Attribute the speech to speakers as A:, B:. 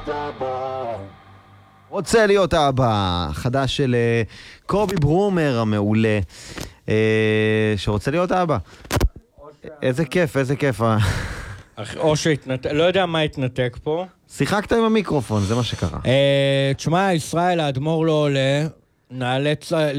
A: רוצה להיות אבא, חדש של קובי ברומר המעולה, שרוצה להיות אבא. איזה כיף, איזה כיף.
B: או שהתנתק, לא יודע מה התנתק פה.
A: שיחקת עם המיקרופון, זה מה שקרה.
B: תשמע, ישראל האדמו"ר לא עולה, נאלץ